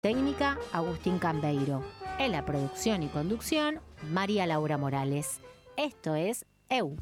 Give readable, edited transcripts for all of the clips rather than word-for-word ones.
Técnica, Agustín Cambeiro. En la producción y conducción, María Laura Morales. Esto es EU.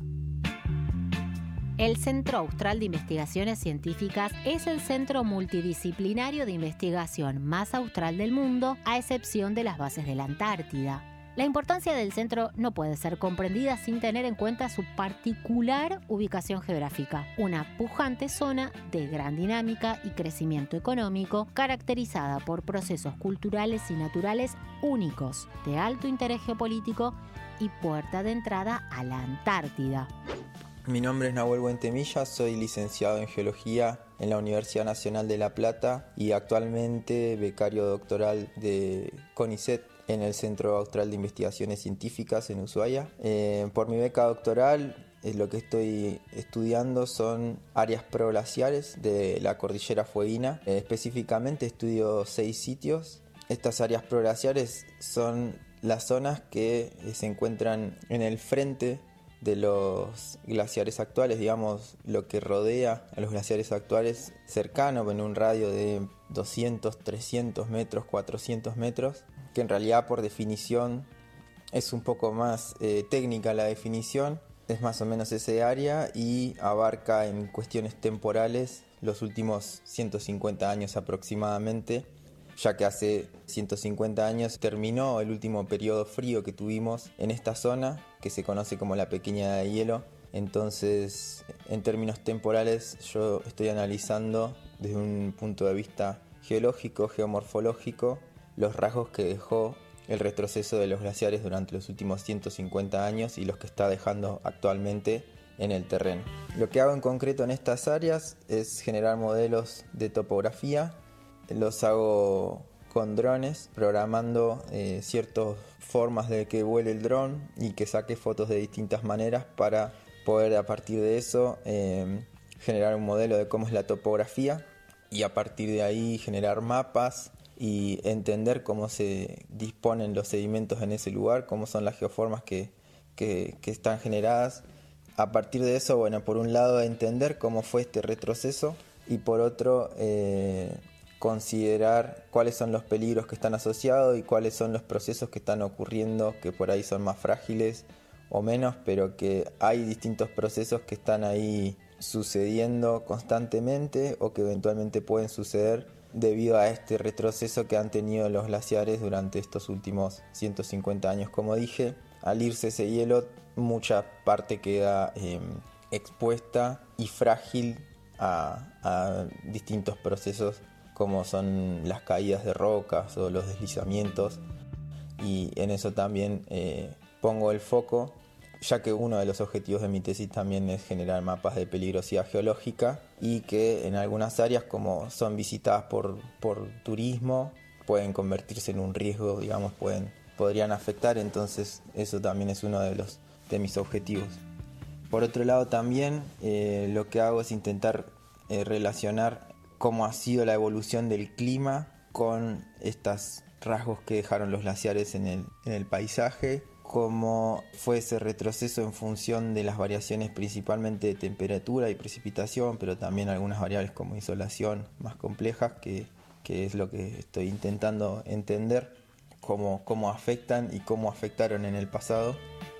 El Centro Austral de Investigaciones Científicas es el centro multidisciplinario de investigación más austral del mundo, a excepción de las bases de la Antártida. La importancia del centro no puede ser comprendida sin tener en cuenta su particular ubicación geográfica, una pujante zona de gran dinámica y crecimiento económico caracterizada por procesos culturales y naturales únicos, de alto interés geopolítico y puerta de entrada a la Antártida. Mi nombre es Nahuel Buentemilla, soy licenciado en Geología en la Universidad Nacional de La Plata y actualmente becario doctoral de CONICET en el Centro Austral de Investigaciones Científicas en Ushuaia. Por mi beca doctoral, lo que estoy estudiando son áreas proglaciares de la cordillera fueguina. Específicamente estudio 6 sitios. Estas áreas proglaciares son las zonas que se encuentran en el frente de los glaciares actuales, digamos, lo que rodea a los glaciares actuales cercano, en un radio de 200, 300 metros, 400 metros, que en realidad por definición es un poco más técnica la definición, es más o menos ese área y abarca en cuestiones temporales los últimos 150 años aproximadamente, ya que hace 150 años terminó el último periodo frío que tuvimos en esta zona, que se conoce como la Pequeña Edad de Hielo. Entonces, en términos temporales, yo estoy analizando desde un punto de vista geológico, geomorfológico, los rasgos que dejó el retroceso de los glaciares durante los últimos 150 años y los que está dejando actualmente en el terreno. Lo que hago en concreto en estas áreas es generar modelos de topografía. Los hago con drones, programando ciertas formas de que vuele el dron y que saque fotos de distintas maneras para poder a partir de eso generar un modelo de cómo es la topografía y a partir de ahí generar mapas y entender cómo se disponen los sedimentos en ese lugar, cómo son las geoformas que están generadas. A partir de eso, bueno, por un lado entender cómo fue este retroceso y por otro considerar cuáles son los peligros que están asociados y cuáles son los procesos que están ocurriendo, que por ahí son más frágiles o menos, pero que hay distintos procesos que están ahí sucediendo constantemente o que eventualmente pueden suceder debido a este retroceso que han tenido los glaciares durante estos últimos 150 años. Como dije, al irse ese hielo, mucha parte queda expuesta y frágil a distintos procesos como son las caídas de rocas o los deslizamientos, y en eso también pongo el foco, ya que uno de los objetivos de mi tesis también es generar mapas de peligrosidad geológica y que en algunas áreas, como son visitadas por turismo, pueden convertirse en un riesgo, digamos, podrían afectar, entonces eso también es uno de mis objetivos. Por otro lado también lo que hago es intentar relacionar cómo ha sido la evolución del clima con estos rasgos que dejaron los glaciares en el paisaje, cómo fue ese retroceso en función de las variaciones principalmente de temperatura y precipitación, pero también algunas variables como insolación más complejas, que es lo que estoy intentando entender, cómo afectan y cómo afectaron en el pasado.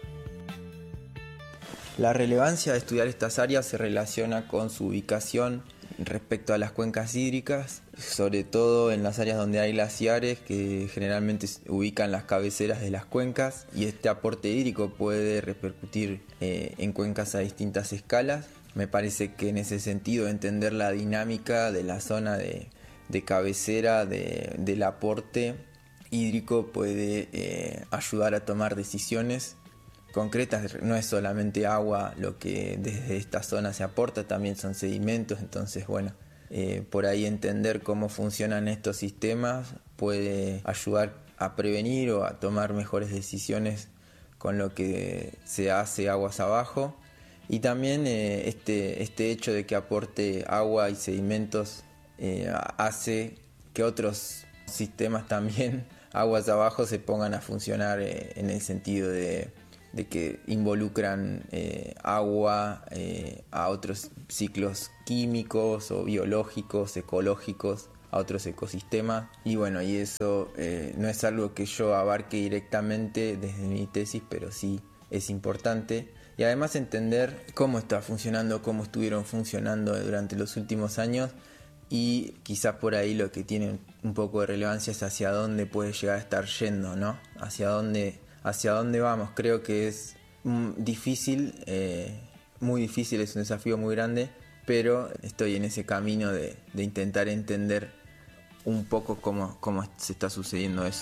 La relevancia de estudiar estas áreas se relaciona con su ubicación respecto a las cuencas hídricas, sobre todo en las áreas donde hay glaciares que generalmente ubican las cabeceras de las cuencas, y este aporte hídrico puede repercutir en cuencas a distintas escalas. Me parece que en ese sentido entender la dinámica de la zona de cabecera del aporte hídrico puede ayudar a tomar decisiones concretas. No es solamente agua lo que desde esta zona se aporta, también son sedimentos, entonces bueno, por ahí entender cómo funcionan estos sistemas puede ayudar a prevenir o a tomar mejores decisiones con lo que se hace aguas abajo. Y también este hecho de que aporte agua y sedimentos hace que otros sistemas también aguas abajo se pongan a funcionar en el sentido de que involucran agua a otros ciclos químicos o biológicos, ecológicos, a otros ecosistemas. Y bueno, y eso no es algo que yo abarque directamente desde mi tesis, pero sí es importante. Y además entender cómo está funcionando, cómo estuvieron funcionando durante los últimos años, y quizás por ahí lo que tiene un poco de relevancia es hacia dónde puede llegar a estar yendo, ¿no? Hacia dónde vamos. Creo que es difícil, muy difícil, es un desafío muy grande, pero estoy en ese camino de intentar entender un poco cómo se está sucediendo eso.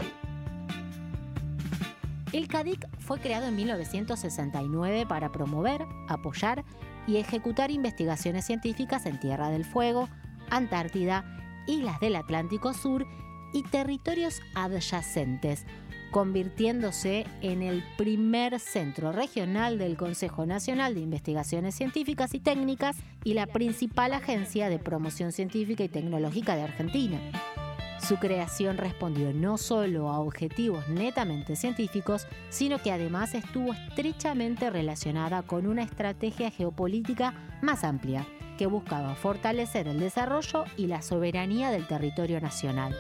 El CADIC fue creado en 1969 para promover, apoyar y ejecutar investigaciones científicas en Tierra del Fuego, Antártida, islas del Atlántico Sur y territorios adyacentes, convirtiéndose en el primer centro regional del Consejo Nacional de Investigaciones Científicas y Técnicas y la principal agencia de promoción científica y tecnológica de Argentina. Su creación respondió no solo a objetivos netamente científicos, sino que además estuvo estrechamente relacionada con una estrategia geopolítica más amplia, que buscaba fortalecer el desarrollo y la soberanía del territorio nacional.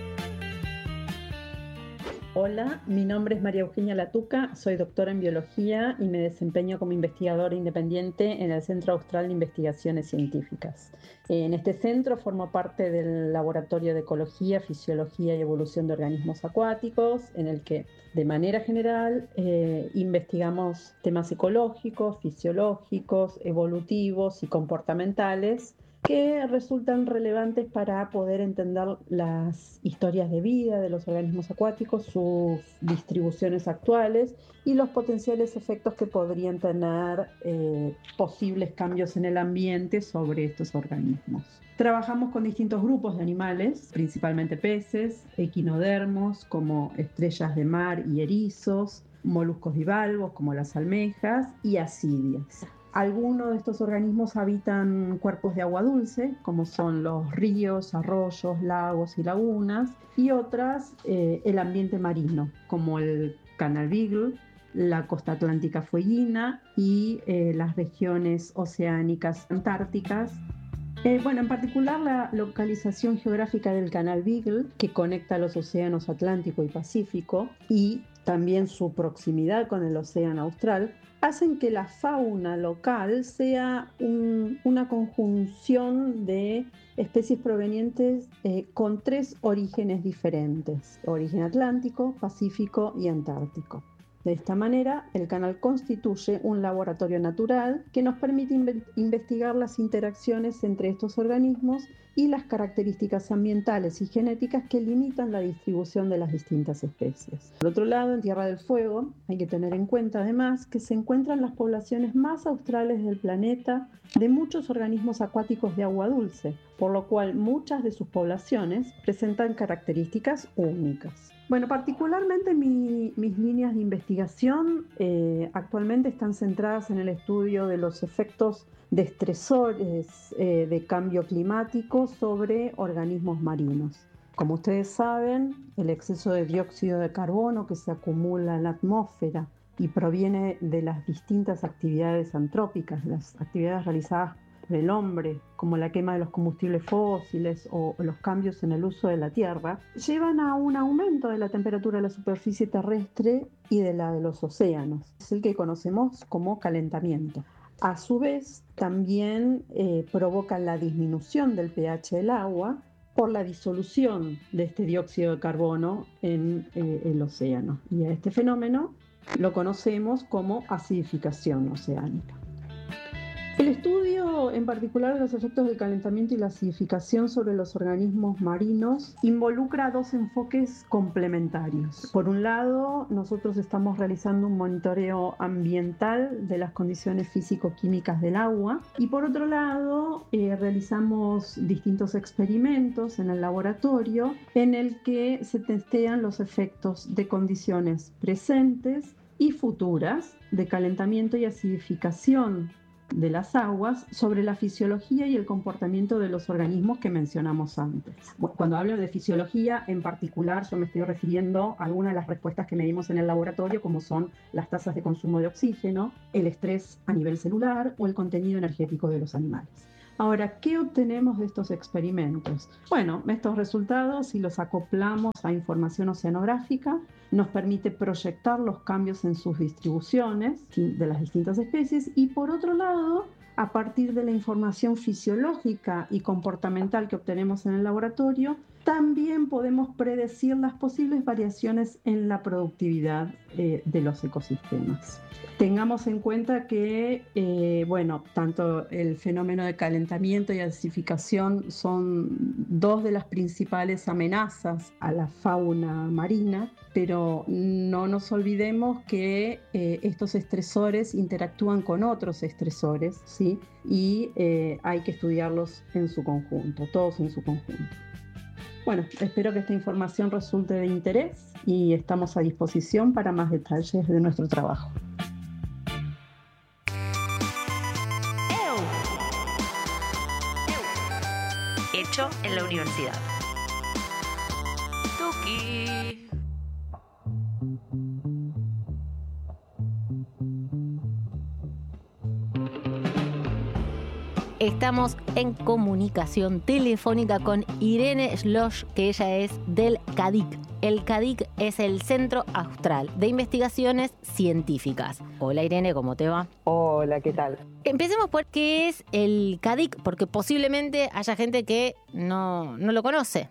Hola, mi nombre es María Eugenia Latuca, soy doctora en biología y me desempeño como investigadora independiente en el Centro Austral de Investigaciones Científicas. En este centro formo parte del Laboratorio de Ecología, Fisiología y Evolución de Organismos Acuáticos, en el que de manera general investigamos temas ecológicos, fisiológicos, evolutivos y comportamentales que resultan relevantes para poder entender las historias de vida de los organismos acuáticos, sus distribuciones actuales y los potenciales efectos que podrían tener posibles cambios en el ambiente sobre estos organismos. Trabajamos con distintos grupos de animales, principalmente peces, equinodermos como estrellas de mar y erizos, moluscos bivalvos como las almejas y ascidias. Algunos de estos organismos habitan cuerpos de agua dulce, como son los ríos, arroyos, lagos y lagunas, y otras el ambiente marino, como el Canal Beagle, la costa atlántica fueguina y las regiones oceánicas antárticas. En particular la localización geográfica del Canal Beagle, que conecta los océanos Atlántico y Pacífico, y también su proximidad con el océano Austral, hacen que la fauna local sea una conjunción de especies provenientes con 3 orígenes diferentes: origen atlántico, pacífico y antártico. De esta manera, el canal constituye un laboratorio natural que nos permite investigar las interacciones entre estos organismos y las características ambientales y genéticas que limitan la distribución de las distintas especies. Por otro lado, en Tierra del Fuego hay que tener en cuenta además que se encuentran las poblaciones más australes del planeta de muchos organismos acuáticos de agua dulce, por lo cual muchas de sus poblaciones presentan características únicas. Particularmente mis líneas de investigación actualmente están centradas en el estudio de los efectos de estresores de cambio climático sobre organismos marinos. Como ustedes saben, el exceso de dióxido de carbono que se acumula en la atmósfera y proviene de las distintas actividades antrópicas, las actividades realizadas por el hombre, como la quema de los combustibles fósiles o los cambios en el uso de la tierra, llevan a un aumento de la temperatura de la superficie terrestre y de la de los océanos. Es el que conocemos como calentamiento. A su vez, también provocan la disminución del pH del agua por la disolución de este dióxido de carbono en el océano. Y a este fenómeno lo conocemos como acidificación oceánica. El estudio en particular de los efectos del calentamiento y la acidificación sobre los organismos marinos involucra 2 enfoques complementarios. Por un lado, nosotros estamos realizando un monitoreo ambiental de las condiciones físico-químicas del agua, y por otro lado realizamos distintos experimentos en el laboratorio en el que se testean los efectos de condiciones presentes y futuras de calentamiento y acidificación de las aguas sobre la fisiología y el comportamiento de los organismos que mencionamos antes. Cuando hablo de fisiología, en particular, yo me estoy refiriendo a algunas de las respuestas que medimos en el laboratorio, como son las tasas de consumo de oxígeno, el estrés a nivel celular o el contenido energético de los animales. Ahora, ¿qué obtenemos de estos experimentos? Bueno, estos resultados, si los acoplamos a información oceanográfica, nos permite proyectar los cambios en sus distribuciones de las distintas especies y, por otro lado, a partir de la información fisiológica y comportamental que obtenemos en el laboratorio, también podemos predecir las posibles variaciones en la productividad de los ecosistemas. Tengamos en cuenta que, tanto el fenómeno de calentamiento y acidificación son dos de las principales amenazas a la fauna marina, pero no nos olvidemos que estos estresores interactúan con otros estresores, ¿sí? Y hay que estudiarlos en su conjunto, todos en su conjunto. Bueno, espero que esta información resulte de interés y estamos a disposición para más detalles de nuestro trabajo. Hecho en la universidad. Tuki. Estamos en comunicación telefónica con Irene Schloss, que ella es del CADIC. El CADIC es el Centro Austral de Investigaciones Científicas. Hola Irene, ¿cómo te va? Hola, ¿qué tal? Empecemos por qué es el CADIC, porque posiblemente haya gente que no lo conoce.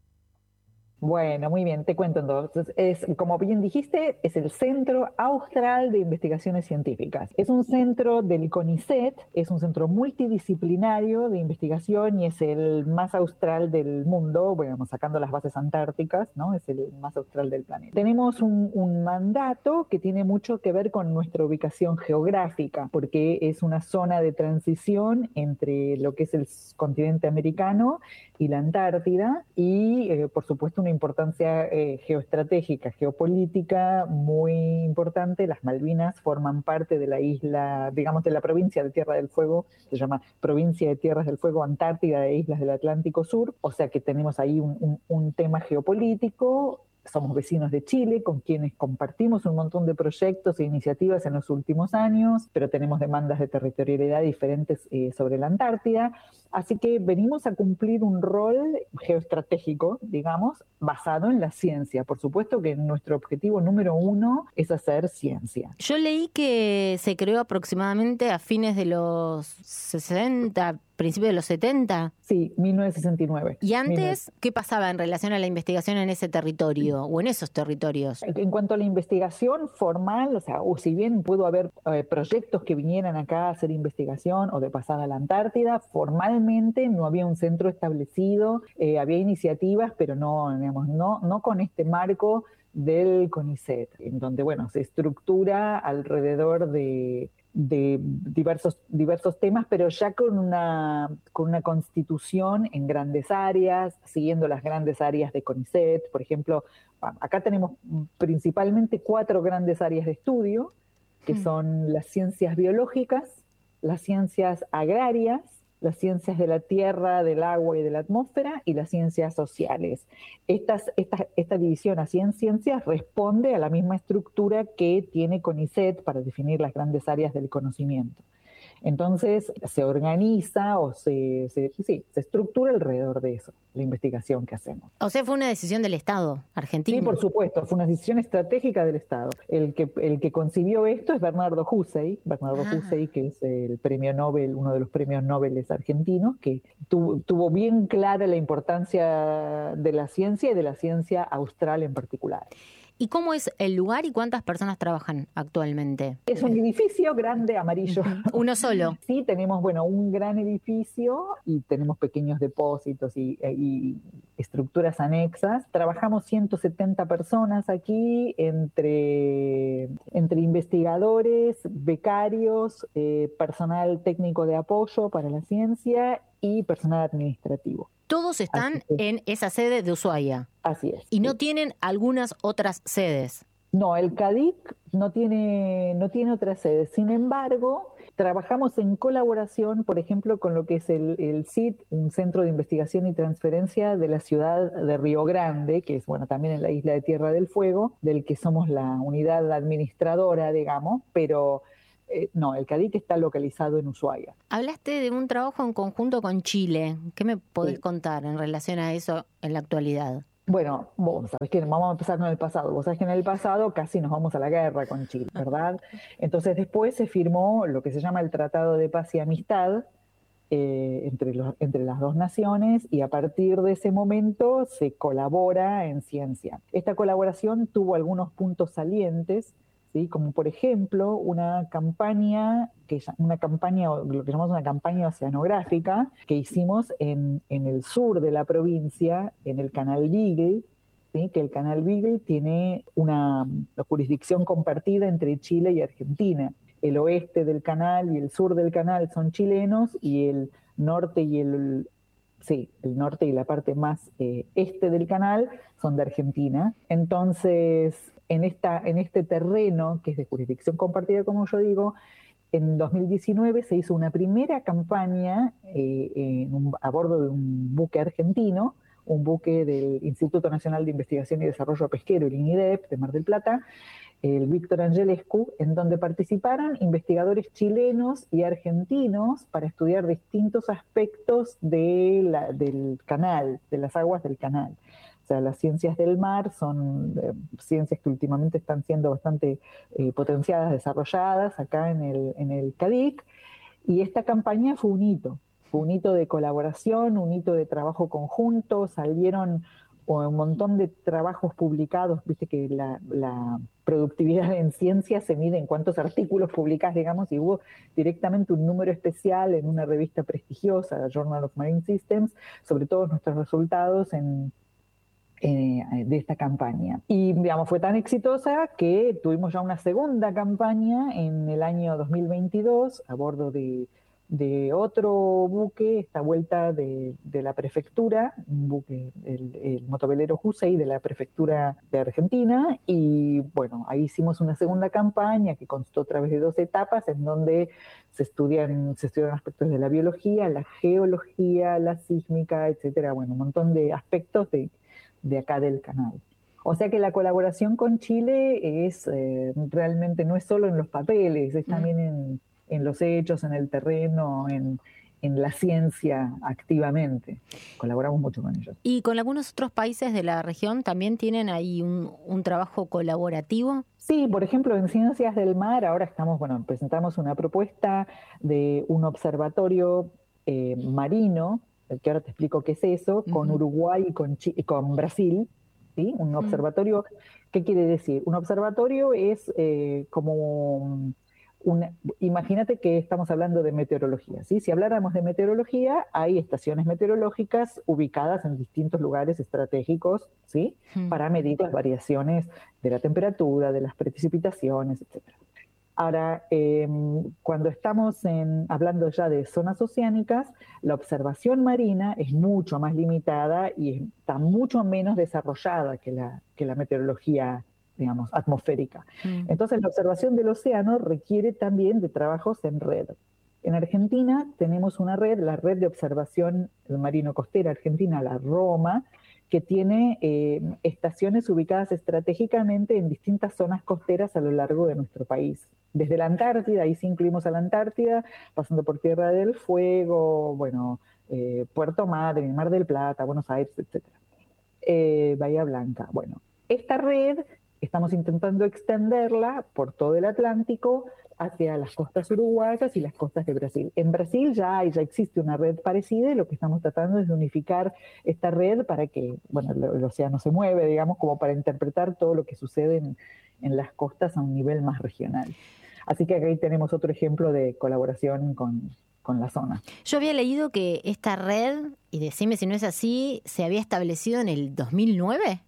Bueno, muy bien, te cuento entonces. Como bien dijiste, es el Centro Austral de Investigaciones Científicas. Es un centro del CONICET, es un centro multidisciplinario de investigación y es el más austral del mundo, bueno, sacando las bases antárticas, ¿no? Es el más austral del planeta. Tenemos un mandato que tiene mucho que ver con nuestra ubicación geográfica, porque es una zona de transición entre lo que es el continente americano y la Antártida, y por supuesto una importancia geoestratégica, geopolítica muy importante. Las Malvinas forman parte de la isla, digamos, de la provincia de Tierra del Fuego, se llama Provincia de Tierras del Fuego Antártida e Islas del Atlántico Sur, o sea que tenemos ahí un tema geopolítico. Somos vecinos de Chile, con quienes compartimos un montón de proyectos e iniciativas en los últimos años, pero tenemos demandas de territorialidad diferentes sobre la Antártida. Así que venimos a cumplir un rol geoestratégico, digamos, basado en la ciencia. Por supuesto que nuestro objetivo número 1 es hacer ciencia. Yo leí que se creó aproximadamente a fines de los 60, principios de los 70. Sí, 1969. ¿Y antes qué pasaba en relación a la investigación en ese territorio o en esos territorios? En cuanto a la investigación formal, o sea, si bien pudo haber proyectos que vinieran acá a hacer investigación o de pasada a la Antártida, formalmente no había un centro establecido, había iniciativas, pero no con este marco del CONICET, en donde, bueno, se estructura alrededor de diversos temas, pero ya con una constitución en grandes áreas, siguiendo las grandes áreas de CONICET. Por ejemplo, acá tenemos principalmente 4 grandes áreas de estudio, que son las ciencias biológicas, las ciencias agrarias, las ciencias de la tierra, del agua y de la atmósfera, y las ciencias sociales. Esta división así en ciencias responde a la misma estructura que tiene CONICET para definir las grandes áreas del conocimiento. Entonces se organiza o se estructura alrededor de eso, la investigación que hacemos. O sea, fue una decisión del Estado argentino. Sí, por supuesto, fue una decisión estratégica del Estado. El que concibió esto es Bernardo Husey, que es el premio Nobel, uno de los premios Nobel argentinos, que tuvo bien clara la importancia de la ciencia y de la ciencia austral en particular. ¿Y cómo es el lugar y cuántas personas trabajan actualmente? Es un edificio grande, amarillo. ¿Uno solo? Sí, tenemos, un gran edificio y tenemos pequeños depósitos y estructuras anexas. Trabajamos 170 personas aquí, entre investigadores, becarios, personal técnico de apoyo para la ciencia y personal administrativo. Todos están en esa sede de Ushuaia. Así es. ¿Y no tienen algunas otras sedes? No, el CADIC no tiene otras sedes. Sin embargo, trabajamos en colaboración, por ejemplo, con lo que es el CIT, un centro de investigación y transferencia de la ciudad de Río Grande, que es, también en la isla de Tierra del Fuego, del que somos la unidad administradora, digamos, pero No, el CADIC está localizado en Ushuaia. Hablaste de un trabajo en conjunto con Chile. ¿Qué me podés contar en relación a eso en la actualidad? Bueno, vos sabés que vamos a empezar con el pasado. Vos sabés que en el pasado casi nos vamos a la guerra con Chile, ¿verdad? Entonces después se firmó lo que se llama el Tratado de Paz y Amistad entre las dos naciones, y a partir de ese momento se colabora en ciencia. Esta colaboración tuvo algunos puntos salientes, ¿sí? Como por ejemplo una campaña, lo que llamamos una campaña oceanográfica que hicimos en el sur de la provincia, en el Canal Beagle, ¿sí? Que el Canal Beagle tiene una jurisdicción compartida entre Chile y Argentina. El oeste del canal y el sur del canal son chilenos, y el norte y el norte y la parte más este del canal son de Argentina. Entonces, en este terreno, que es de jurisdicción compartida, como yo digo, en 2019 se hizo una primera campaña a bordo de un buque argentino, un buque del Instituto Nacional de Investigación y Desarrollo Pesquero, el INIDEP, de Mar del Plata, el Víctor Angelescu, en donde participaron investigadores chilenos y argentinos para estudiar distintos aspectos del canal, de las aguas del canal. O sea, las ciencias del mar son ciencias que últimamente están siendo bastante potenciadas, desarrolladas acá en el CADIC, y esta campaña fue un hito de colaboración, un hito de trabajo conjunto. Salieron un montón de trabajos publicados. Viste que la productividad en ciencia se mide en cuántos artículos publicás, digamos, y hubo directamente un número especial en una revista prestigiosa, la Journal of Marine Systems, sobre todos nuestros resultados de esta campaña. Y digamos, fue tan exitosa que tuvimos ya una segunda campaña en el año 2022 a bordo de otro buque, esta vuelta de la prefectura, un buque, el motovelero Jusei de la prefectura de Argentina. Y bueno, ahí hicimos una segunda campaña que constó a través de 2 etapas, en donde se estudian aspectos de la biología, la geología, la sísmica, etcétera. Bueno, un montón de aspectos de acá del canal. O sea que la colaboración con Chile es realmente, no es solo en los papeles, es también en los hechos, en el terreno, en la ciencia activamente. Colaboramos mucho con ellos. ¿Y con algunos otros países de la región también tienen ahí un trabajo colaborativo? Sí, por ejemplo, en Ciencias del Mar ahora presentamos una propuesta de un observatorio marino, que ahora te explico qué es eso, con Uruguay y con Brasil, ¿sí? Un observatorio, ¿qué quiere decir? Un observatorio es como... imagínate que estamos hablando de meteorología, ¿sí? Si habláramos de meteorología, hay estaciones meteorológicas ubicadas en distintos lugares estratégicos, ¿sí? Para medir las variaciones de la temperatura, de las precipitaciones, etc. Ahora, cuando estamos hablando ya de zonas oceánicas, la observación marina es mucho más limitada y está mucho menos desarrollada que la meteorología, digamos, atmosférica. Entonces, la observación del océano requiere también de trabajos en red. En Argentina tenemos una red, la Red de Observación Marino-Costera Argentina, la ROMA, que tiene estaciones ubicadas estratégicamente en distintas zonas costeras a lo largo de nuestro país. Desde la Antártida, ahí sí incluimos a la Antártida, pasando por Tierra del Fuego, bueno, Puerto Madryn, Mar del Plata, Buenos Aires, etc. Bahía Blanca. Bueno, esta red estamos intentando extenderla por todo el Atlántico hacia las costas uruguayas y las costas de Brasil. En Brasil ya existe una red parecida, y lo que estamos tratando es de unificar esta red para que, bueno, el océano se mueve, digamos, como para interpretar todo lo que sucede en las costas a un nivel más regional. Así que aquí tenemos otro ejemplo de colaboración con la zona. Yo había leído que esta red, y decime si no es así, se había establecido en el 2009.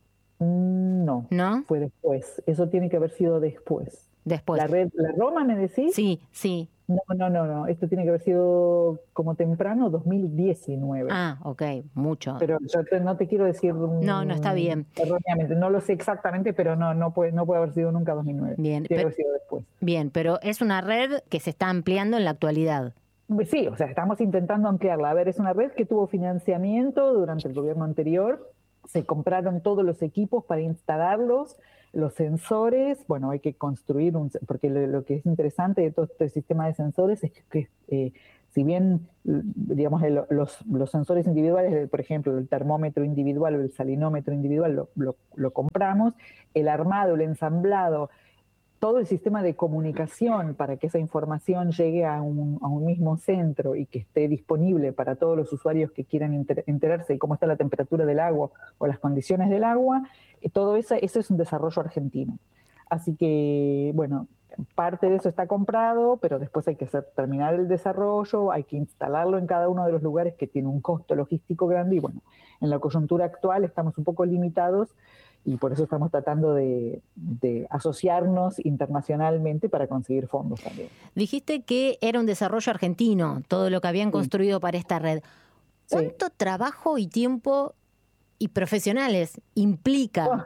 No, fue después. Eso tiene que haber sido después. Después. ¿La Roma me decís? Sí. No. Esto tiene que haber sido como temprano, 2019. Ah, ok, mucho. Pero yo no te quiero decir... No, está bien. Erróneamente, no lo sé exactamente, pero no puede haber sido nunca 2009. Bien. Tiene que haber sido después. Bien, pero es una red que se está ampliando en la actualidad. Sí, o sea, estamos intentando ampliarla. A ver, es una red que tuvo financiamiento durante el gobierno anterior, se compraron todos los equipos para instalarlos, los sensores, bueno, hay que construir porque lo que es interesante de todo este sistema de sensores es que si bien, digamos, los sensores individuales, por ejemplo, el termómetro individual o el salinómetro individual lo compramos, el armado, el ensamblado, todo el sistema de comunicación para que esa información llegue a un mismo centro y que esté disponible para todos los usuarios que quieran enterarse de cómo está la temperatura del agua o las condiciones del agua, todo eso es un desarrollo argentino. Así que, bueno, parte de eso está comprado, pero después hay que terminar el desarrollo, hay que instalarlo en cada uno de los lugares que tiene un costo logístico grande y bueno, en la coyuntura actual estamos un poco limitados y por eso estamos tratando de asociarnos internacionalmente para conseguir fondos también. Dijiste que era un desarrollo argentino, todo lo que habían construido para esta red. ¿Cuánto trabajo y tiempo y profesionales implica?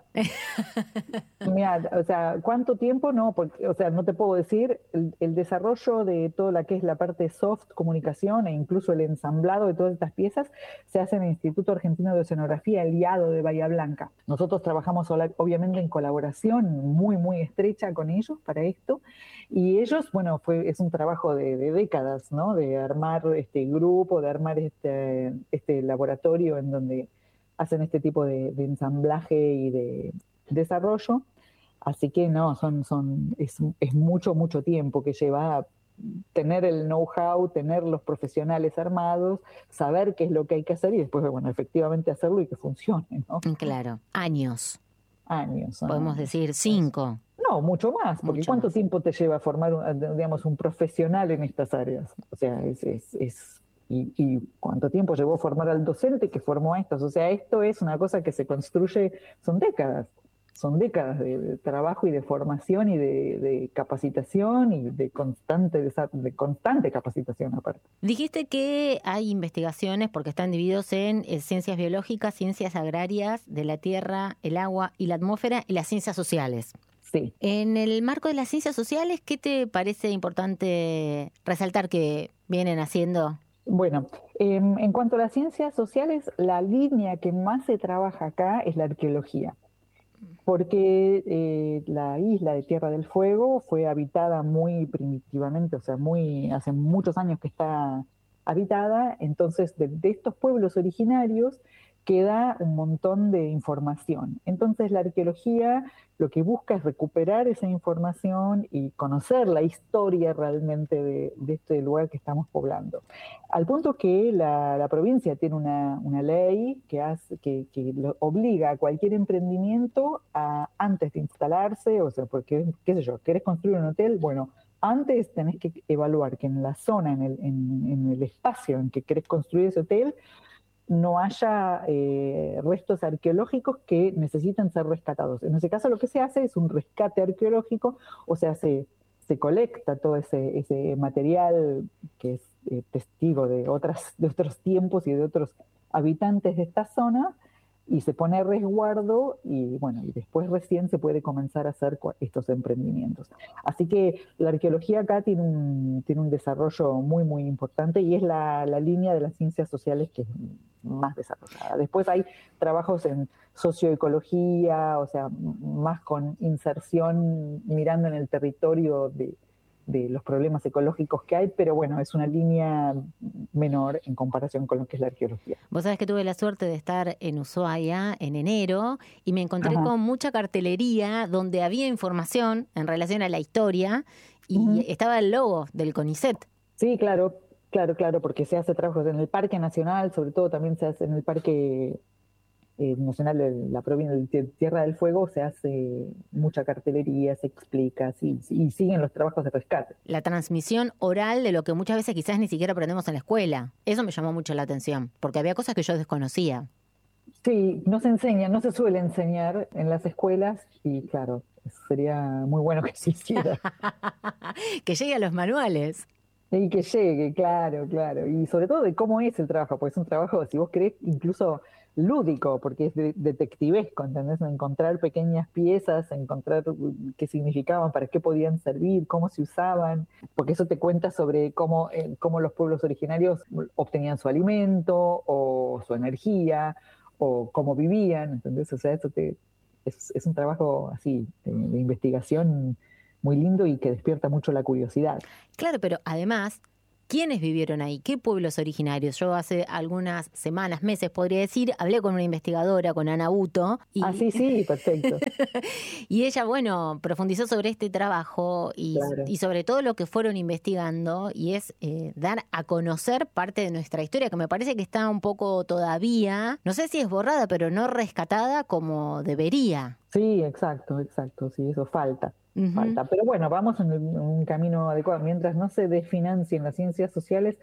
Mira, o sea, ¿cuánto tiempo? No, porque, o sea, no te puedo decir. El desarrollo de toda la que es la parte soft comunicación e incluso el ensamblado de todas estas piezas se hace en el Instituto Argentino de Oceanografía, el IADO de Bahía Blanca. Nosotros trabajamos obviamente en colaboración muy, muy estrecha con ellos para esto. Y ellos, bueno, es un trabajo de décadas, ¿no? De armar este grupo, de armar este laboratorio en donde hacen este tipo de ensamblaje y de desarrollo, así que no, es mucho, mucho tiempo que lleva tener el know-how, tener los profesionales armados, saber qué es lo que hay que hacer y después, bueno, efectivamente hacerlo y que funcione, ¿no? Claro, años. Años. Podemos decir 5. No, mucho más, porque Mucho ¿cuánto más. tiempo te lleva formar, digamos, un profesional en estas áreas? O sea, ¿Y cuánto tiempo llevó formar al docente que formó a estos? O sea, esto es una cosa que se construye, son décadas de trabajo y de formación y de capacitación y de constante capacitación aparte. Dijiste que hay investigaciones porque están divididos en ciencias biológicas, ciencias agrarias, de la tierra, el agua y la atmósfera y las ciencias sociales. Sí. En el marco de las ciencias sociales, ¿qué te parece importante resaltar que vienen haciendo? Bueno, en cuanto a las ciencias sociales, la línea que más se trabaja acá es la arqueología, porque la isla de Tierra del Fuego fue habitada muy primitivamente, o sea, hace muchos años que está habitada, entonces de estos pueblos originarios queda un montón de información. Entonces la arqueología lo que busca es recuperar esa información y conocer la historia realmente de este lugar que estamos poblando. Al punto que la provincia tiene una ley que lo obliga a cualquier emprendimiento antes de instalarse, o sea, porque, qué sé yo, ¿querés construir un hotel? Bueno, antes tenés que evaluar que en la zona, en el espacio en que querés construir ese hotel, no haya restos arqueológicos que necesitan ser rescatados. En ese caso lo que se hace es un rescate arqueológico, o sea, se colecta todo ese material que es testigo de otros tiempos y de otros habitantes de esta zona, y se pone a resguardo y bueno, y después recién se puede comenzar a hacer estos emprendimientos. Así que la arqueología acá tiene un desarrollo muy, muy importante y es la línea de las ciencias sociales que es más desarrollada. Después hay trabajos en socioecología, o sea, más con inserción mirando en el territorio de los problemas ecológicos que hay, pero bueno, es una línea menor en comparación con lo que es la arqueología. Vos sabés que tuve la suerte de estar en Ushuaia en enero y me encontré con mucha cartelería donde había información en relación a la historia y estaba el logo del CONICET. Sí, claro, porque se hace trabajos en el Parque Nacional, sobre todo también se hace en el Parque Nacional de la provincia de Tierra del Fuego, se hace mucha cartelería, se explica, y siguen los trabajos de rescate. La transmisión oral de lo que muchas veces quizás ni siquiera aprendemos en la escuela. Eso me llamó mucho la atención, porque había cosas que yo desconocía. Sí, no se suele enseñar en las escuelas y claro, sería muy bueno que se hiciera. Que llegue a los manuales. Y que llegue, claro. Y sobre todo de cómo es el trabajo, porque es un trabajo, si vos querés, incluso lúdico, porque es detectivesco, ¿entendés? Encontrar pequeñas piezas, encontrar qué significaban, para qué podían servir, cómo se usaban, porque eso te cuenta sobre cómo los pueblos originarios obtenían su alimento o su energía, o cómo vivían, ¿entendés? O sea, es un trabajo así, de investigación muy lindo y que despierta mucho la curiosidad. Claro, pero además, ¿quiénes vivieron ahí? ¿Qué pueblos originarios? Yo hace algunas semanas, meses, podría decir, hablé con una investigadora, con Ana Buto. Sí, perfecto. Y ella, bueno, profundizó sobre este trabajo Claro. y sobre todo lo que fueron investigando, y es dar a conocer parte de nuestra historia, que me parece que está un poco todavía, no sé si es borrada, pero no rescatada como debería. Sí, exacto, sí, eso falta. Ujú. Pero bueno, vamos en un camino adecuado. Mientras no se desfinancien las ciencias sociales,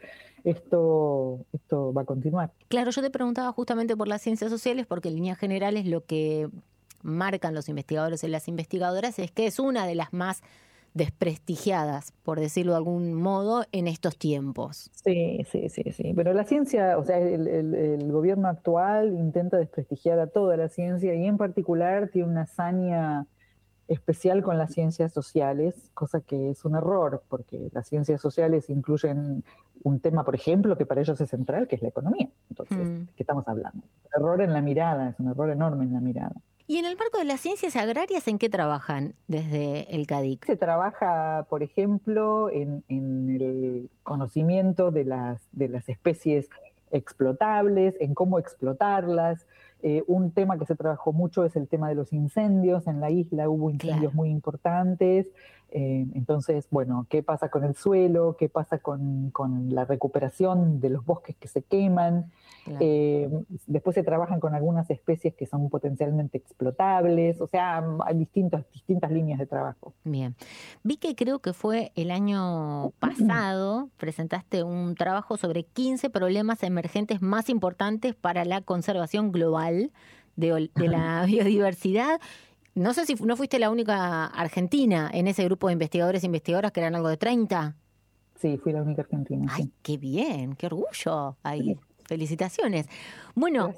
esto va a continuar. Claro, yo te preguntaba justamente por las ciencias sociales, porque en líneas generales lo que marcan los investigadores y las investigadoras es que es una de las más desprestigiadas, por decirlo de algún modo, en estos tiempos. Sí. Pero la ciencia, o sea, el gobierno actual intenta desprestigiar a toda la ciencia y en particular tiene una hazaña especial con las ciencias sociales, cosa que es un error, porque las ciencias sociales incluyen un tema, por ejemplo, que para ellos es central, que es la economía. Entonces, ¿de qué estamos hablando? Error en la mirada, es un error enorme en la mirada. ¿Y en el marco de las ciencias agrarias en qué trabajan desde el CADIC? Se trabaja, por ejemplo, en el conocimiento de las especies explotables, en cómo explotarlas. Un tema que se trabajó mucho es el tema de los incendios. En la isla hubo incendios muy importantes. Entonces, bueno, ¿qué pasa con el suelo? ¿Qué pasa con la recuperación de los bosques que se queman? Claro. Después se trabajan con algunas especies que son potencialmente explotables. O sea, hay distintas líneas de trabajo. Bien. Vi que creo que fue el año pasado, presentaste un trabajo sobre 15 problemas emergentes más importantes para la conservación global de la biodiversidad. No sé si no fuiste la única argentina en ese grupo de investigadores e investigadoras, que eran algo de 30. Sí, fui la única argentina. ¡Ay, sí. qué bien! ¡Qué orgullo! Ahí. Felicitaciones. Bueno,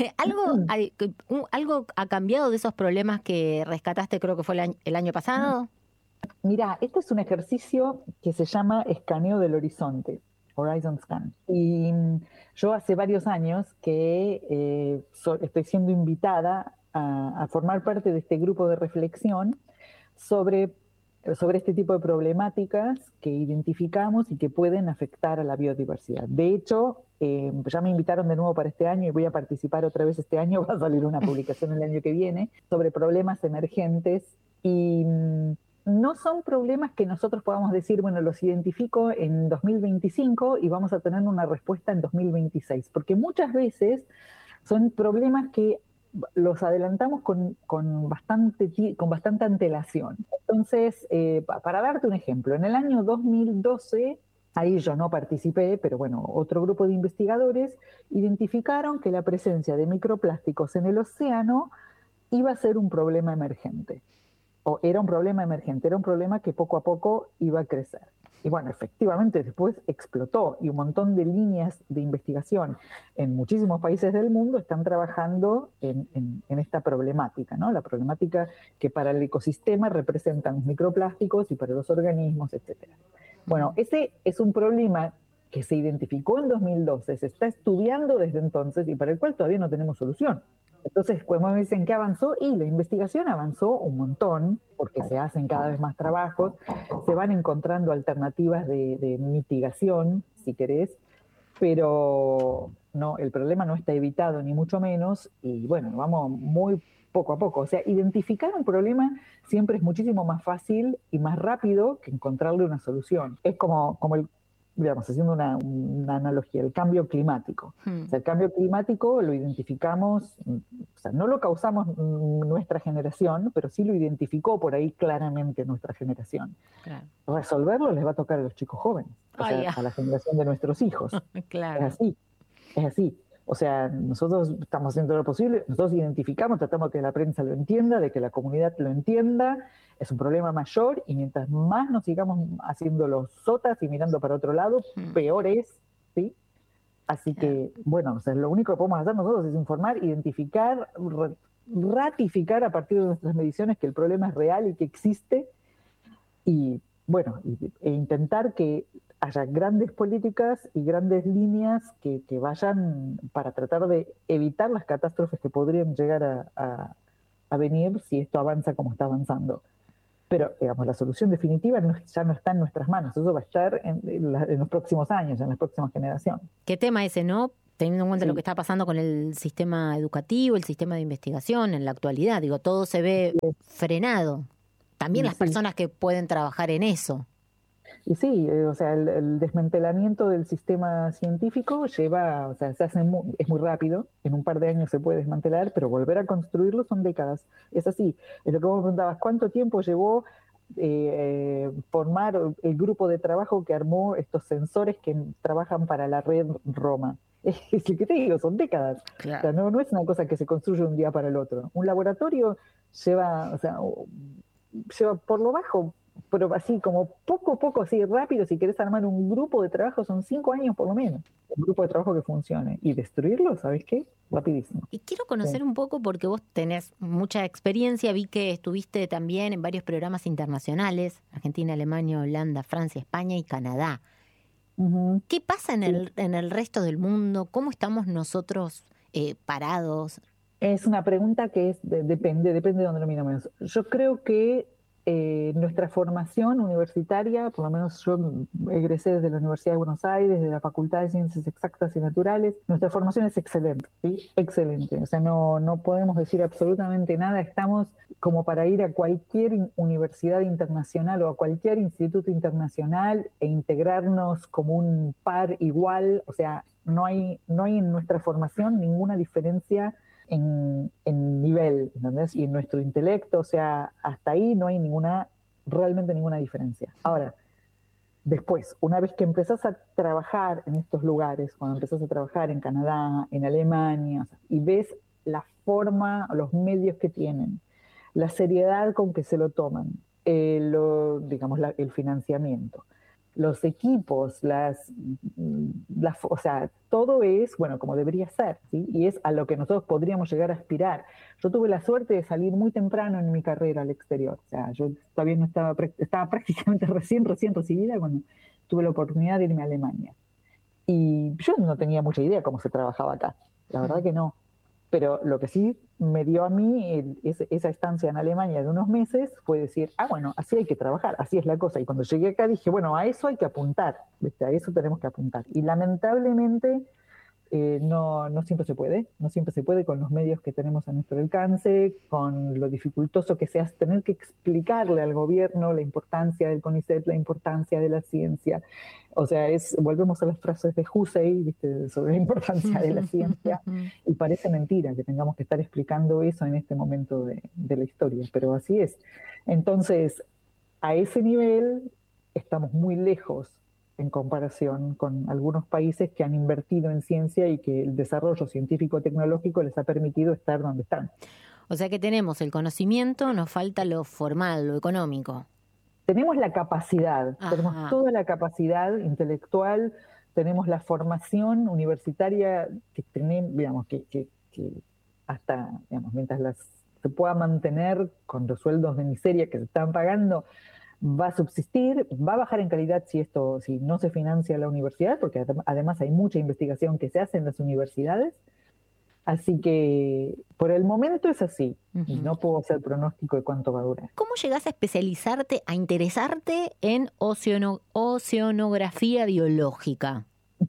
¿algo ha cambiado de esos problemas que rescataste, creo que fue el año pasado? Mira, este es un ejercicio que se llama escaneo del horizonte, Horizon Scan. Y yo hace varios años que estoy siendo invitada a formar parte de este grupo de reflexión sobre este tipo de problemáticas que identificamos y que pueden afectar a la biodiversidad. De hecho, ya me invitaron de nuevo para este año y voy a participar otra vez este año. Va a salir una publicación el año que viene sobre problemas emergentes y no son problemas que nosotros podamos decir, bueno, los identifico en 2025 y vamos a tener una respuesta en 2026, porque muchas veces son problemas que los adelantamos con bastante antelación. Entonces, para darte un ejemplo, en el año 2012, ahí yo no participé, pero bueno, otro grupo de investigadores identificaron que la presencia de microplásticos en el océano iba a ser un problema emergente. O era un problema emergente, era un problema que poco a poco iba a crecer. Y bueno, efectivamente después explotó y un montón de líneas de investigación en muchísimos países del mundo están trabajando en esta problemática, ¿no? La problemática que para el ecosistema representan los microplásticos y para los organismos, etc. Bueno, ese es un problema que se identificó en 2012, se está estudiando desde entonces y para el cual todavía no tenemos solución. Entonces, cuando me dicen que avanzó, y la investigación avanzó un montón, porque se hacen cada vez más trabajos, se van encontrando alternativas de mitigación, si querés, pero no, el problema no está evitado, ni mucho menos, y bueno, vamos muy poco a poco. O sea, identificar un problema siempre es muchísimo más fácil y más rápido que encontrarle una solución. Es como digamos, haciendo una analogía, el cambio climático. O sea, el cambio climático lo identificamos, o sea, no lo causamos nuestra generación, pero sí lo identificó por ahí claramente nuestra generación. Claro. Resolverlo les va a tocar a los chicos jóvenes, o sea, a la generación de nuestros hijos. Claro. Es así. O sea, nosotros estamos haciendo lo posible, nosotros identificamos, tratamos de que la prensa lo entienda, de que la comunidad lo entienda, es un problema mayor y mientras más nos sigamos haciendo los sotas y mirando para otro lado, peor es, ¿sí? Así que, bueno, o sea, lo único que podemos hacer nosotros es informar, identificar, ratificar a partir de nuestras mediciones que el problema es real y que existe y bueno, e intentar que haya grandes políticas y grandes líneas que vayan para tratar de evitar las catástrofes que podrían llegar a venir si esto avanza como está avanzando. Pero, digamos, la solución definitiva ya no está en nuestras manos, eso va a estar en los próximos años, en la próxima generación. ¿Qué tema ese, no? Teniendo en cuenta lo que está pasando con el sistema educativo, el sistema de investigación en la actualidad, digo, todo se ve frenado. También las personas que pueden trabajar en eso. Y sí, o sea, el desmantelamiento del sistema científico lleva, o sea, es muy rápido, en un par de años se puede desmantelar, pero volver a construirlo son décadas. Es así, es lo que vos me preguntabas, ¿cuánto tiempo llevó formar el grupo de trabajo que armó estos sensores que trabajan para la red Roma? Es lo que te digo, son décadas. Claro. O sea, no es una cosa que se construye de un día para el otro. Un laboratorio lleva, o sea, lleva por lo bajo, pero así como poco a poco, así rápido, si querés armar un grupo de trabajo, son 5 años por lo menos, un grupo de trabajo que funcione. Y destruirlo, ¿sabes qué? Rapidísimo. Y quiero conocer un poco, porque vos tenés mucha experiencia, vi que estuviste también en varios programas internacionales, Argentina, Alemania, Holanda, Francia, España y Canadá. Uh-huh. ¿Qué pasa en el resto del mundo? ¿Cómo estamos nosotros parados? Es una pregunta que depende de dónde lo miramos. Yo creo que nuestra formación universitaria, por lo menos yo egresé desde la Universidad de Buenos Aires, de la Facultad de Ciencias Exactas y Naturales, nuestra formación es excelente, ¿sí? Excelente. O sea, no podemos decir absolutamente nada. Estamos como para ir a cualquier universidad internacional o a cualquier instituto internacional e integrarnos como un par igual. O sea, no hay en nuestra formación ninguna diferencia en nivel, ¿entendés? Y en nuestro intelecto, o sea, hasta ahí no hay realmente ninguna diferencia. Ahora, después, una vez que empezás a trabajar en estos lugares, cuando empezás a trabajar en Canadá, en Alemania, y ves la forma, los medios que tienen, la seriedad con que se lo toman, el financiamiento, los equipos, o sea, todo es, bueno, como debería ser, ¿sí? Y es a lo que nosotros podríamos llegar a aspirar. Yo tuve la suerte de salir muy temprano en mi carrera al exterior. O sea, yo todavía no estaba prácticamente recién recibida cuando tuve la oportunidad de irme a Alemania. Y yo no tenía mucha idea cómo se trabajaba acá. La verdad que no. Pero lo que sí me dio a mí esa estancia en Alemania de unos meses fue decir, bueno, así hay que trabajar, así es la cosa. Y cuando llegué acá dije, bueno, a eso hay que apuntar, ¿viste? A eso tenemos que apuntar. Y lamentablemente no siempre se puede con los medios que tenemos a nuestro alcance, con lo dificultoso que sea tener que explicarle al gobierno la importancia del CONICET, la importancia de la ciencia. O sea, volvemos a las frases de Hussey, ¿viste? Sobre la importancia de la ciencia, y parece mentira que tengamos que estar explicando eso en este momento de la historia, pero así es. Entonces, a ese nivel estamos muy lejos en comparación con algunos países que han invertido en ciencia y que el desarrollo científico-tecnológico les ha permitido estar donde están. O sea que tenemos el conocimiento, nos falta lo formal, lo económico. Tenemos la capacidad, tenemos toda la capacidad intelectual, tenemos la formación universitaria que tenemos, digamos, que hasta, digamos, mientras se pueda mantener con los sueldos de miseria que se están pagando, va a subsistir, va a bajar en calidad si no se financia la universidad, porque además hay mucha investigación que se hace en las universidades. Así que por el momento es así, y no puedo hacer pronóstico de cuánto va a durar. ¿Cómo llegás a especializarte, a interesarte en oceanografía biológica?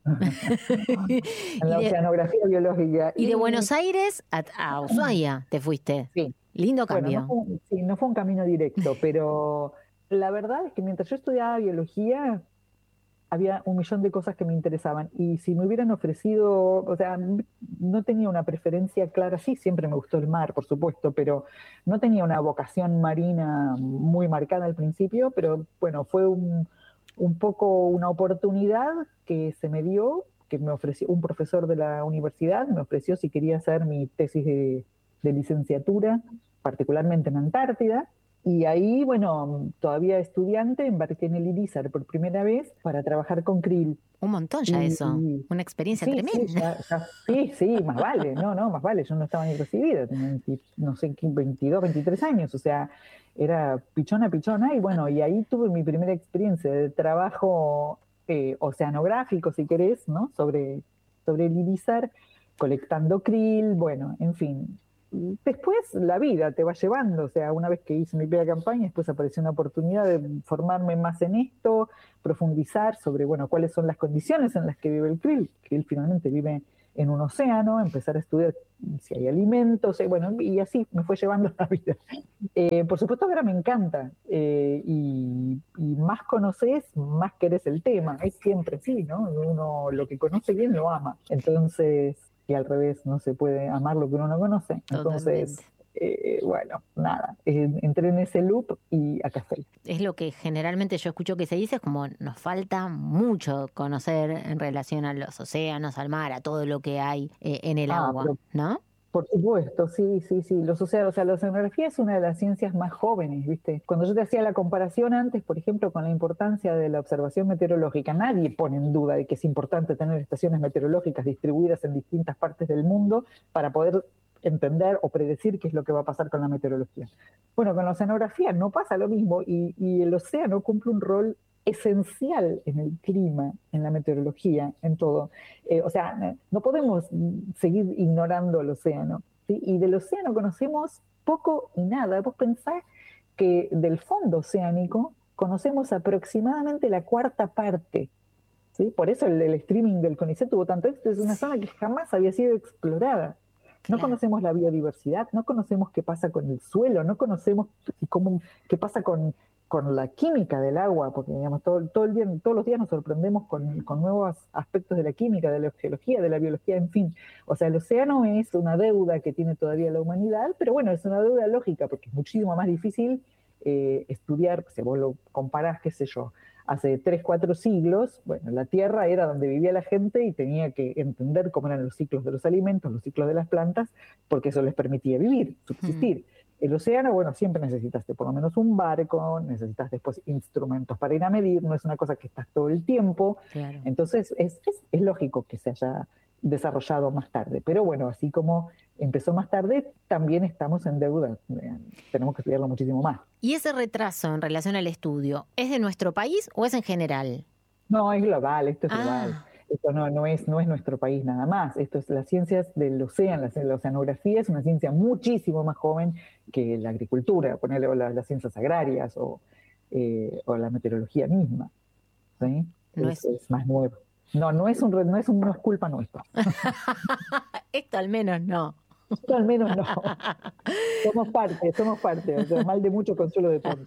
En la oceanografía biológica. Y de Buenos Aires a Ushuaia te fuiste. Sí. Lindo cambio. Bueno, no fue un camino directo, pero la verdad es que mientras yo estudiaba biología, había 1.000.000 de cosas que me interesaban. Y si me hubieran ofrecido, o sea, no tenía una preferencia clara. Sí, siempre me gustó el mar, por supuesto, pero no tenía una vocación marina muy marcada al principio. Pero bueno, fue un poco una oportunidad que se me dio, que me ofreció un profesor de la universidad, me ofreció si quería hacer mi tesis de licenciatura, particularmente en Antártida. Y ahí, bueno, todavía estudiante, embarqué en el IRISAR por primera vez para trabajar con krill. Un montón ya eso, una experiencia Sí, tremenda. sí, más vale, más vale, yo no estaba ni recibida, tenía, no sé, 22, 23 años, o sea, era pichona, y bueno, y ahí tuve mi primera experiencia de trabajo oceanográfico, si querés, ¿no? Sobre el IRISAR, colectando krill, bueno, en fin. Después la vida te va llevando, o sea, una vez que hice mi primera campaña, después apareció una oportunidad de formarme más en esto, profundizar sobre, bueno, cuáles son las condiciones en las que vive el krill, que él finalmente vive en un océano, empezar a estudiar si hay alimentos, bueno, y así me fue llevando la vida. Por supuesto que ahora me encanta, y más conoces, más querés el tema, es siempre así, ¿no? Uno lo que conoce bien lo ama, entonces, y al revés, no se puede amar lo que uno no conoce, entonces, Totalmente. bueno, nada, entré en ese loop y acá estoy. Es lo que generalmente yo escucho que se dice, es como nos falta mucho conocer en relación a los océanos, al mar, a todo lo que hay en el agua, Pero ¿no? por supuesto, sí. Los océanos, o sea, la oceanografía es una de las ciencias más jóvenes, ¿viste? Cuando yo te hacía la comparación antes, por ejemplo, con la importancia de la observación meteorológica, nadie pone en duda de que es importante tener estaciones meteorológicas distribuidas en distintas partes del mundo para poder entender o predecir qué es lo que va a pasar con la meteorología. Bueno, con la oceanografía no pasa lo mismo y el océano cumple un rol esencial en el clima, en la meteorología, en todo. O sea, no podemos seguir ignorando el océano, ¿sí? Y del océano conocemos poco y nada. Vos pensás que del fondo oceánico conocemos aproximadamente la cuarta parte, ¿sí? Por eso el streaming del CONICET tuvo tanto éxito. Es una zona que jamás había sido explorada. No Claro. conocemos la biodiversidad, no conocemos qué pasa con el suelo, no conocemos qué pasa con la química del agua, porque digamos, todo el día, todos los días nos sorprendemos con nuevos aspectos de la química, de la geología, de la biología, en fin. O sea, el océano es una deuda que tiene todavía la humanidad, pero bueno, es una deuda lógica, porque es muchísimo más difícil estudiar, si vos lo comparás, qué sé yo, hace 3, 4 siglos, bueno, la Tierra era donde vivía la gente y tenía que entender cómo eran los ciclos de los alimentos, los ciclos de las plantas, porque eso les permitía vivir, subsistir. El océano, bueno, siempre necesitaste por lo menos un barco, necesitas después instrumentos para ir a medir, no es una cosa que estás todo el tiempo. Claro. Entonces es lógico que se haya desarrollado más tarde. Pero bueno, así como empezó más tarde, también estamos en deuda. Tenemos que estudiarlo muchísimo más. ¿Y ese retraso en relación al estudio es de nuestro país o es en general? No, es global, esto es global. Esto no es nuestro país nada más. Esto es las ciencias del océano, la oceanografía es una ciencia muchísimo más joven que la agricultura, ponerle o las ciencias agrarias o la meteorología misma. ¿Sí? No es más nuevo. No es culpa nuestra. Esto al menos no. Esto al menos no. Somos parte. O sea, mal de mucho, consuelo de tonto.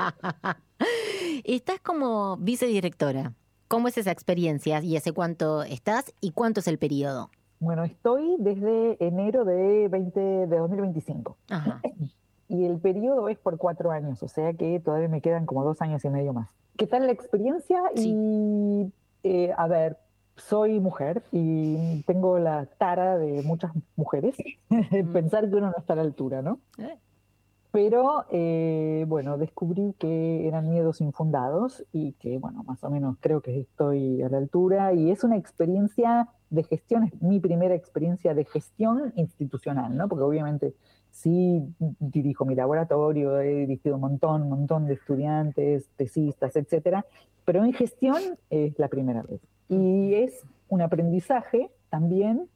Estás como vicedirectora. ¿Cómo es esa experiencia? ¿Y hace cuánto estás? ¿Y cuánto es el periodo? Bueno, estoy desde enero de 2025. Ajá. Y el periodo es por 4 años, o sea que todavía me quedan como 2 años y medio más. ¿Qué tal la experiencia? Sí. Y, a ver, soy mujer y tengo la tara de muchas mujeres, pensar que uno no está a la altura, ¿no? Pero, bueno, descubrí que eran miedos infundados y que, bueno, más o menos creo que estoy a la altura y es una experiencia de gestión, es mi primera experiencia de gestión institucional, ¿no? Porque obviamente sí dirijo mi laboratorio, he dirigido un montón de estudiantes, tesistas, etcétera, pero en gestión es la primera vez. Y es un aprendizaje también.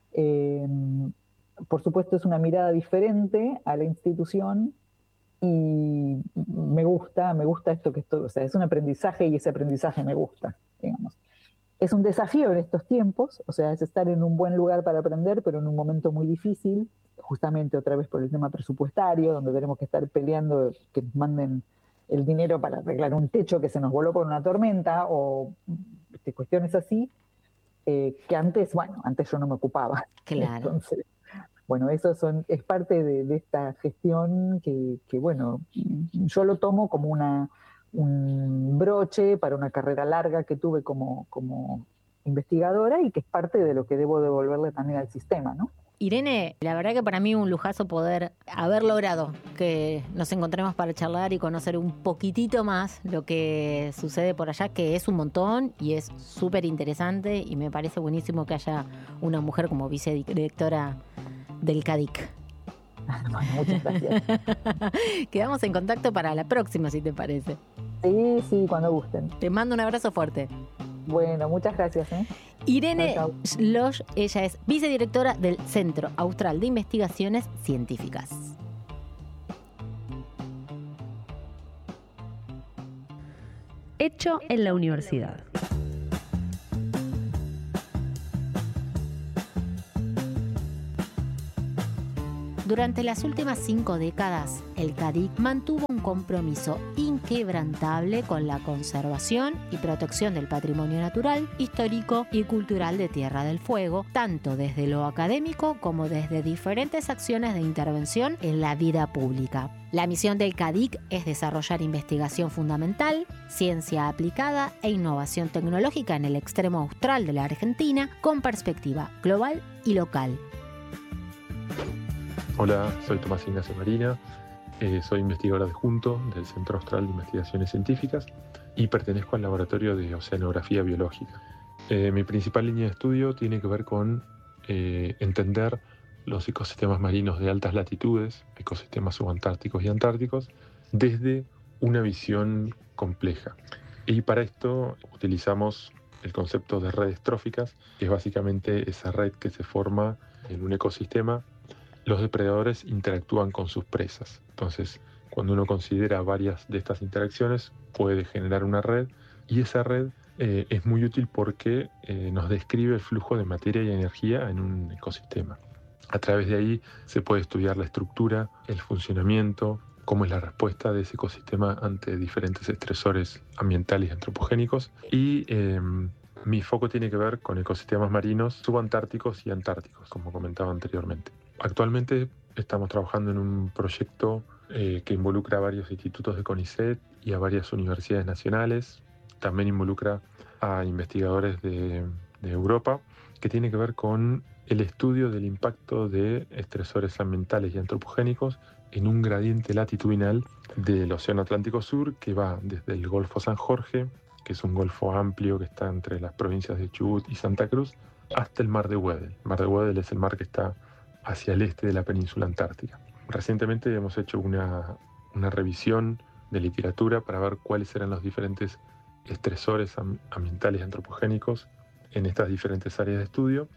Por supuesto es una mirada diferente a la institución y me gusta esto que estoy, o sea, es un aprendizaje y ese aprendizaje me gusta, digamos. Es un desafío en estos tiempos, o sea, es estar en un buen lugar para aprender, pero en un momento muy difícil, justamente otra vez por el tema presupuestario, donde tenemos que estar peleando que nos manden el dinero para arreglar un techo que se nos voló por una tormenta o cuestiones así, que antes yo no me ocupaba. Claro. Entonces, bueno, es parte de esta gestión que, bueno, yo lo tomo como un broche para una carrera larga que tuve como investigadora y que es parte de lo que debo devolverle también al sistema, ¿no? Irene, la verdad que para mí un lujazo poder haber logrado que nos encontremos para charlar y conocer un poquitito más lo que sucede por allá, que es un montón y es súper interesante, y me parece buenísimo que haya una mujer como vicedirectora del CADIC. Bueno, muchas gracias. Quedamos en contacto para la próxima, si te parece. Sí, cuando gusten. Te mando un abrazo fuerte. Bueno, muchas gracias. Irene Chau. Schloss, ella es vicedirectora del Centro Austral de Investigaciones Científicas. Hecho en la universidad. Durante las últimas 5 décadas, el CADIC mantuvo un compromiso inquebrantable con la conservación y protección del patrimonio natural, histórico y cultural de Tierra del Fuego, tanto desde lo académico como desde diferentes acciones de intervención en la vida pública. La misión del CADIC es desarrollar investigación fundamental, ciencia aplicada e innovación tecnológica en el extremo austral de la Argentina, con perspectiva global y local. Hola, soy Tomás Ignacio Marina, soy investigador adjunto del Centro Austral de Investigaciones Científicas y pertenezco al Laboratorio de Oceanografía Biológica. Mi principal línea de estudio tiene que ver con entender los ecosistemas marinos de altas latitudes, ecosistemas subantárticos y antárticos, desde una visión compleja. Y para esto utilizamos el concepto de redes tróficas, que es básicamente esa red que se forma en un ecosistema. Los depredadores interactúan con sus presas. Entonces, cuando uno considera varias de estas interacciones, puede generar una red, y esa red es muy útil porque nos describe el flujo de materia y energía en un ecosistema. A través de ahí se puede estudiar la estructura, el funcionamiento, cómo es la respuesta de ese ecosistema ante diferentes estresores ambientales y antropogénicos. Y mi foco tiene que ver con ecosistemas marinos subantárticos y antárticos, como comentaba anteriormente. Actualmente estamos trabajando en un proyecto que involucra a varios institutos de CONICET y a varias universidades nacionales. También involucra a investigadores de Europa, que tiene que ver con el estudio del impacto de estresores ambientales y antropogénicos en un gradiente latitudinal del Océano Atlántico Sur, que va desde el Golfo San Jorge, que es un golfo amplio que está entre las provincias de Chubut y Santa Cruz, hasta el Mar de Weddell. El Mar de Weddell es el mar que está hacia el este de la península antártica. Recientemente hemos hecho una revisión de literatura para ver cuáles eran los diferentes estresores ambientales y antropogénicos en estas diferentes áreas de estudio,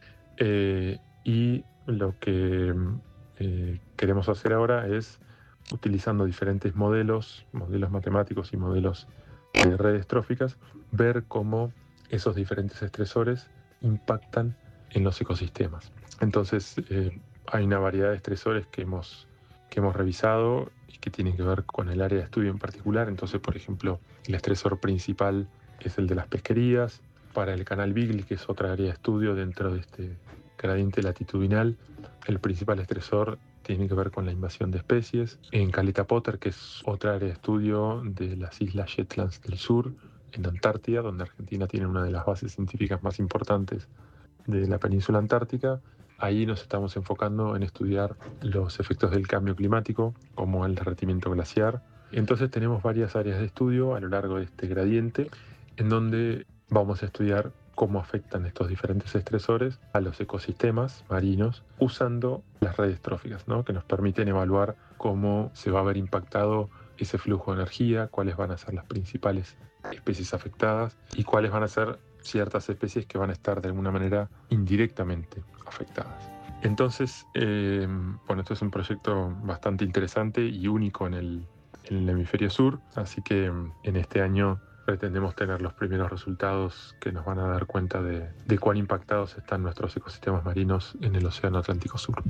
y lo que queremos hacer ahora es, utilizando diferentes modelos matemáticos y modelos de redes tróficas, ver cómo esos diferentes estresores impactan en los ecosistemas. Entonces, hay una variedad de estresores que hemos revisado y que tienen que ver con el área de estudio en particular. Entonces, por ejemplo, el estresor principal es el de las pesquerías. Para el canal Beagle, que es otra área de estudio dentro de este gradiente latitudinal, el principal estresor tiene que ver con la invasión de especies. En Caleta Potter, que es otra área de estudio de las Islas Shetlands del Sur, en Antártida, donde Argentina tiene una de las bases científicas más importantes de la península antártica. Ahí nos estamos enfocando en estudiar los efectos del cambio climático, como el derretimiento glaciar. Entonces tenemos varias áreas de estudio a lo largo de este gradiente, en donde vamos a estudiar cómo afectan estos diferentes estresores a los ecosistemas marinos usando las redes tróficas, ¿no? Que nos permiten evaluar cómo se va a ver impactado ese flujo de energía, cuáles van a ser las principales especies afectadas y cuáles van a ser ciertas especies que van a estar de alguna manera indirectamente afectadas. Entonces, esto es un proyecto bastante interesante y único en el hemisferio sur, así que en este año pretendemos tener los primeros resultados que nos van a dar cuenta de cuán impactados están nuestros ecosistemas marinos en el Océano Atlántico Sur.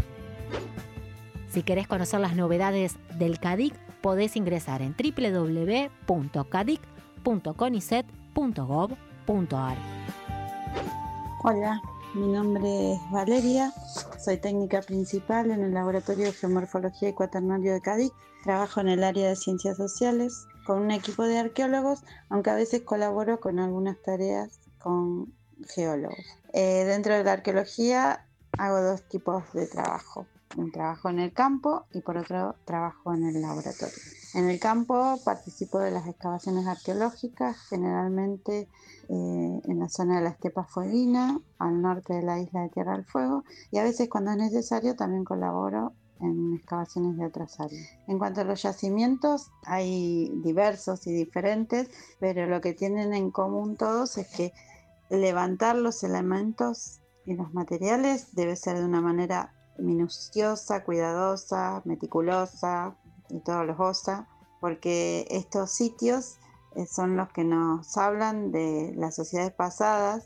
Si querés conocer las novedades del CADIC, podés ingresar en www.cadic.conicet.gov.ar. Hola, mi nombre es Valeria, soy técnica principal en el Laboratorio de Geomorfología y Cuaternario de CADIC. Trabajo en el área de Ciencias Sociales con un equipo de arqueólogos, aunque a veces colaboro con algunas tareas con geólogos. Dentro de la arqueología hago 2 tipos de trabajo. Un trabajo en el campo y por otro trabajo en el laboratorio. En el campo participo de las excavaciones arqueológicas, generalmente en la zona de la estepa fueguina, al norte de la isla de Tierra del Fuego, y a veces cuando es necesario también colaboro en excavaciones de otras áreas. En cuanto a los yacimientos, hay diversos y diferentes, pero lo que tienen en común todos es que levantar los elementos y los materiales debe ser de una manera minuciosa, cuidadosa, meticulosa y todo lo goza, porque estos sitios son los que nos hablan de las sociedades pasadas,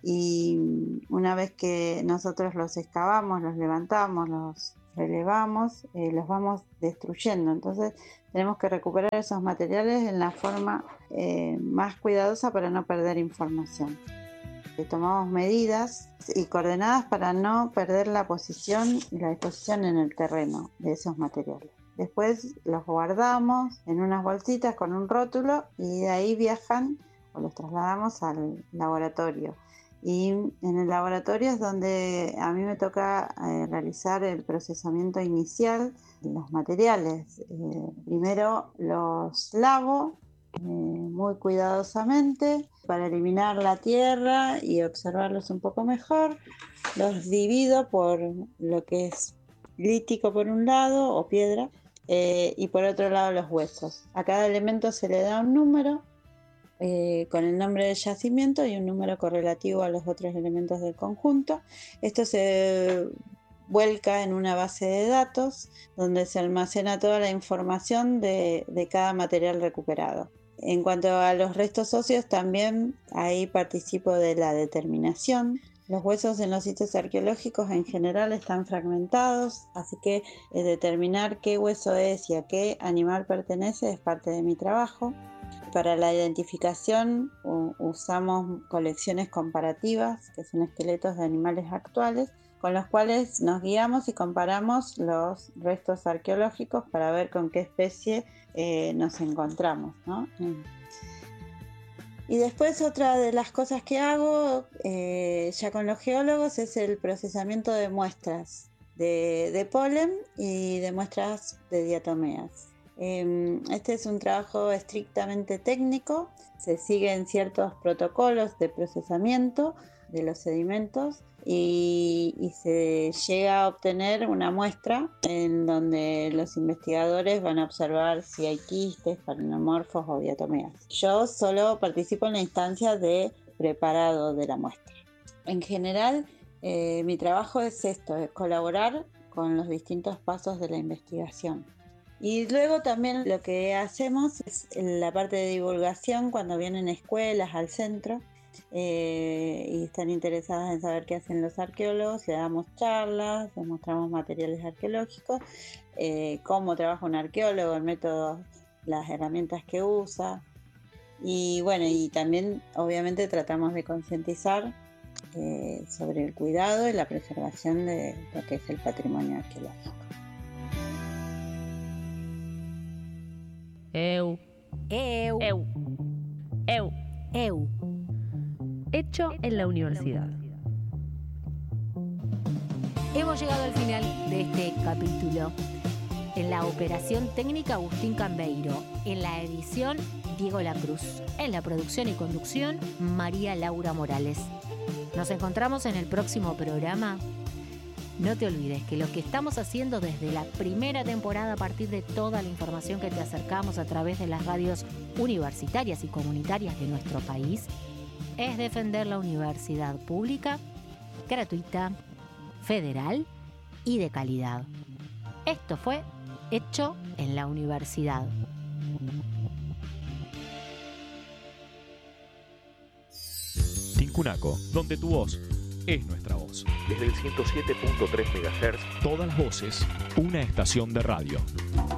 y una vez que nosotros los excavamos, los levantamos, los relevamos, los vamos destruyendo. Entonces tenemos que recuperar esos materiales en la forma más cuidadosa para no perder información. Tomamos medidas y coordenadas para no perder la posición y la disposición en el terreno de esos materiales. Después los guardamos en unas bolsitas con un rótulo y de ahí viajan o los trasladamos al laboratorio. Y en el laboratorio es donde a mí me toca realizar el procesamiento inicial de los materiales. Primero los lavo muy cuidadosamente para eliminar la tierra y observarlos un poco mejor. Los divido por lo que es lítico por un lado o piedra y por otro lado los huesos. A cada elemento se le da un número con el nombre del yacimiento y un número correlativo a los otros elementos del conjunto. Esto se vuelca en una base de datos donde se almacena toda la información de cada material recuperado. En cuanto a los restos óseos, también ahí participo de la determinación. Los huesos en los sitios arqueológicos en general están fragmentados, así que determinar qué hueso es y a qué animal pertenece es parte de mi trabajo. Para la identificación usamos colecciones comparativas, que son esqueletos de animales actuales, con los cuales nos guiamos y comparamos los restos arqueológicos para ver con qué especie nos encontramos, ¿no? Y después otra de las cosas que hago ya con los geólogos es el procesamiento de muestras de polen y de muestras de diatomeas. Este es un trabajo estrictamente técnico, se siguen ciertos protocolos de procesamiento de los sedimentos y se llega a obtener una muestra en donde los investigadores van a observar si hay quistes, paraneomorfos o diatomeas. Yo solo participo en la instancia de preparado de la muestra. En general, mi trabajo es esto, es colaborar con los distintos pasos de la investigación. Y luego también lo que hacemos es la parte de divulgación cuando vienen escuelas al centro y están interesadas en saber qué hacen los arqueólogos, le damos charlas, les mostramos materiales arqueológicos, cómo trabaja un arqueólogo, el método, las herramientas que usa. Y bueno, y también obviamente tratamos de concientizar sobre el cuidado y la preservación de lo que es el patrimonio arqueológico. Hecho en la universidad. Hemos llegado al final de este capítulo. En la operación técnica, Agustín Cambeiro. En la edición, Diego Lacruz. En la producción y conducción, María Laura Morales. Nos encontramos en el próximo programa. No te olvides que lo que estamos haciendo desde la primera temporada, a partir de toda la información que te acercamos a través de las radios universitarias y comunitarias de nuestro país, es defender la universidad pública, gratuita, federal y de calidad. Esto fue Hecho en la Universidad. Tincunaco, donde tu voz es nuestra voz. Desde el 107.3 MHz, todas las voces, una estación de radio.